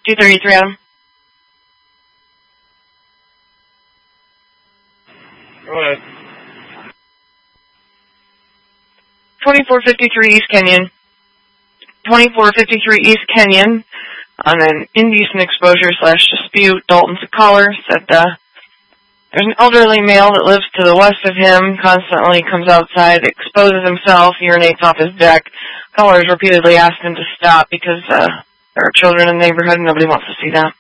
233, Adam. Go ahead. 2453 East Kenyon. 2453 East Kenyon, on an indecent exposure / dispute. Dalton's a caller, said there's an elderly male that lives to the west of him, constantly comes outside, exposes himself, urinates off his deck. Callers repeatedly asked him to stop because there are children in the neighborhood and nobody wants to see that.